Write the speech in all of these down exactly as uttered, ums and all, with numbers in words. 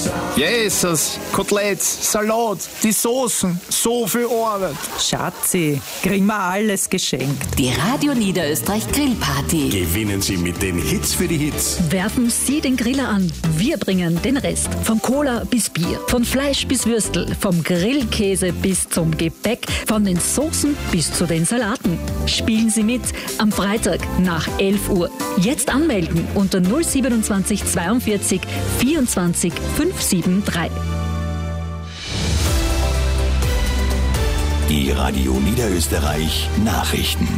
Jesus, Koteletts, Salat, die Soßen, so viel Arbeit. Schatzi, kriegen wir alles geschenkt. Die Radio Niederösterreich Grillparty. Gewinnen Sie mit den Hits für die Hits. Werfen Sie den Griller an. Wir bringen den Rest. Von Cola bis Bier, von Fleisch bis Würstel, vom Grillkäse bis zum Gebäck, von den Soßen bis zu den Salaten. Spielen Sie mit am Freitag nach elf Uhr. Jetzt anmelden unter null siebenundzwanzig zweiundvierzig vierundzwanzig fünfhundertdrei. Die Radio Niederösterreich Nachrichten.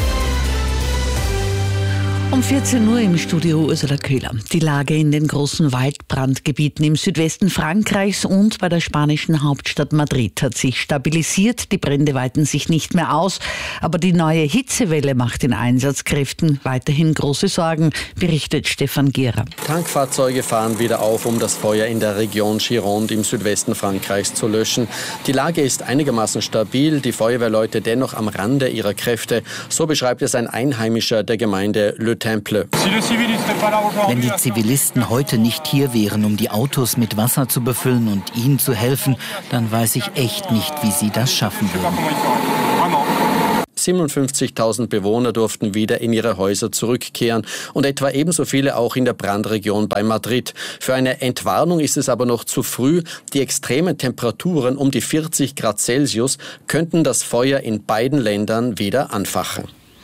Um vierzehn Uhr im Studio Ursula Köhler. Die Lage in den großen Waldbrandgebieten im Südwesten Frankreichs und bei der spanischen Hauptstadt Madrid hat sich stabilisiert. Die Brände weiten sich nicht mehr aus, aber die neue Hitzewelle macht den Einsatzkräften weiterhin große Sorgen, berichtet Stefan Gera. Tankfahrzeuge fahren wieder auf, um das Feuer in der Region Gironde im Südwesten Frankreichs zu löschen. Die Lage ist einigermaßen stabil, die Feuerwehrleute dennoch am Rande ihrer Kräfte. So beschreibt es ein Einheimischer der Gemeinde Le Temple. Wenn die Zivilisten heute nicht hier wären, um die Autos mit Wasser zu befüllen und ihnen zu helfen, dann weiß ich echt nicht, wie sie das schaffen würden. siebenundfünfzigtausend Bewohner durften wieder in ihre Häuser zurückkehren und etwa ebenso viele auch in der Brandregion bei Madrid. Für eine Entwarnung ist es aber noch zu früh. Die extremen Temperaturen um die vierzig Grad Celsius könnten das Feuer in beiden Ländern wieder anfachen.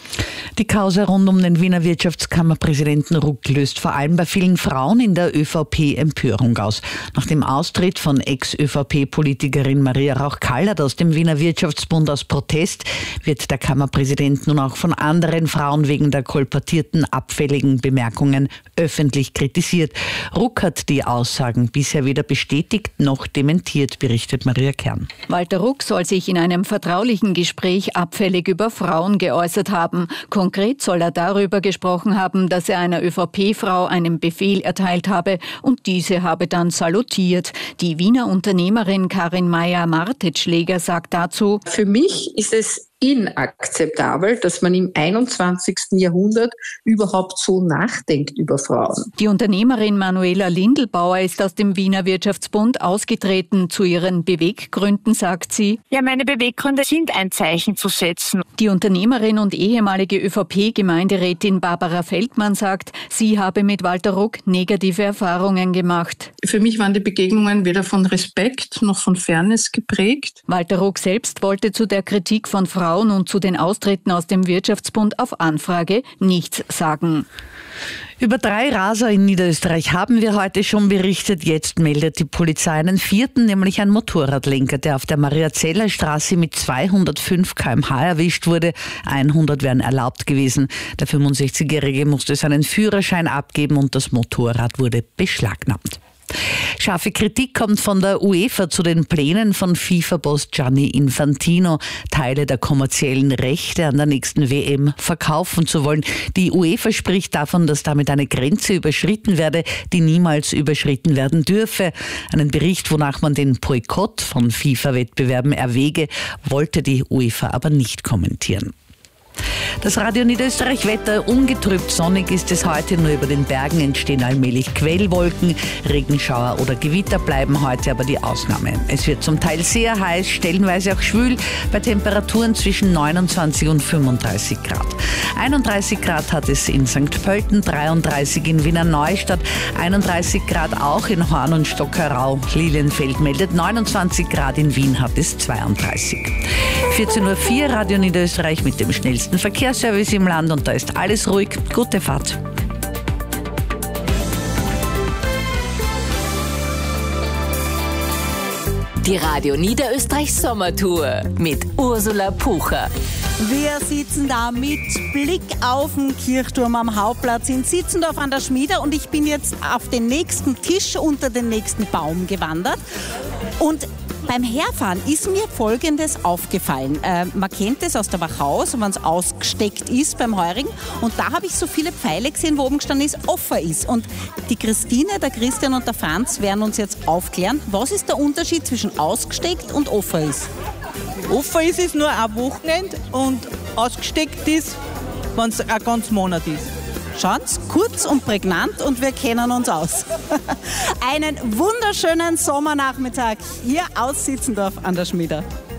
Die Causa rund um den Wiener Wirtschaftskammerpräsidenten Ruck löst vor allem bei vielen Frauen in der ÖVP Empörung aus. Nach dem Austritt von Ex-ÖVP-Politikerin Maria Rauch-Kallert aus dem Wiener Wirtschaftsbund aus Protest wird der Kammerpräsident nun auch von anderen Frauen wegen der kolportierten abfälligen Bemerkungen öffentlich kritisiert. Ruck hat die Aussagen bisher weder bestätigt noch dementiert, berichtet Maria Kern. Walter Ruck soll sich in einem vertraulichen Gespräch abfällig über Frauen geäußert haben. Konkret soll er darüber gesprochen haben, dass er einer ÖVP-Frau einen Befehl erteilt habe und diese habe dann salutiert. Die Wiener Unternehmerin Karin Meyer-Martetschläger sagt dazu: Für mich ist es inakzeptabel, dass man im einundzwanzigsten Jahrhundert überhaupt so nachdenkt über Frauen. Die Unternehmerin Manuela Lindelbauer ist aus dem Wiener Wirtschaftsbund ausgetreten. Zu ihren Beweggründen sagt sie: Ja, meine Beweggründe sind, ein Zeichen zu setzen. Die Unternehmerin und ehemalige ÖVP-Gemeinderätin Barbara Feldmann sagt, sie habe mit Walter Ruck negative Erfahrungen gemacht. Für mich waren die Begegnungen weder von Respekt noch von Fairness geprägt. Walter Ruck selbst wollte zu der Kritik von Frauen und zu den Austritten aus dem Wirtschaftsbund auf Anfrage nichts sagen. Über drei Raser in Niederösterreich haben wir heute schon berichtet. Jetzt meldet die Polizei einen vierten, nämlich ein Motorradlenker, der auf der Mariazeller Straße mit zweihundertfünf Kilometer pro Stunde erwischt wurde. hundert wären erlaubt gewesen. Der fünfundsechzigjährige musste seinen Führerschein abgeben und das Motorrad wurde beschlagnahmt. Scharfe Kritik kommt von der UEFA zu den Plänen von FIFA-Boss Gianni Infantino, Teile der kommerziellen Rechte an der nächsten W M verkaufen zu wollen. Die UEFA spricht davon, dass damit eine Grenze überschritten werde, die niemals überschritten werden dürfe. Einen Bericht, wonach man den Boykott von FIFA-Wettbewerben erwäge, wollte die UEFA aber nicht kommentieren. Das Radio Niederösterreich Wetter: ungetrübt sonnig ist es heute, nur über den Bergen entstehen allmählich Quellwolken. Regenschauer oder Gewitter bleiben heute aber die Ausnahme. Es wird zum Teil sehr heiß, stellenweise auch schwül, bei Temperaturen zwischen neunundzwanzig und fünfunddreißig Grad. einunddreißig Grad hat es in Sankt Pölten, dreiunddreißig in Wiener Neustadt, einunddreißig Grad auch in Horn und Stockerau. Lilienfeld meldet neunundzwanzig Grad, in Wien hat es zweiunddreißig. vierzehn Uhr vier, Radio Niederösterreich mit dem schnellsten Verkehrsservice im Land, und da ist alles ruhig. Gute Fahrt. Die Radio Niederösterreich Sommertour mit Ursula Pucher. Wir sitzen da mit Blick auf den Kirchturm am Hauptplatz in Sitzendorf an der Schmiede, und ich bin jetzt auf den nächsten Tisch unter den nächsten Baum gewandert. Und beim Herfahren ist mir Folgendes aufgefallen. Äh, man kennt es aus der Wachau, wenn es ausgesteckt ist beim Heurigen. Und da habe ich so viele Pfeile gesehen, wo oben gestanden ist, offen ist. Und die Christine, der Christian und der Franz werden uns jetzt aufklären, was ist der Unterschied zwischen ausgesteckt und offen ist? Offen ist es nur ein Wochenende und ausgesteckt ist, wenn es ein ganzer Monat ist. Schaut's, kurz und prägnant und wir kennen uns aus. Einen wunderschönen Sommernachmittag hier aus Sitzendorf an der Schmieder.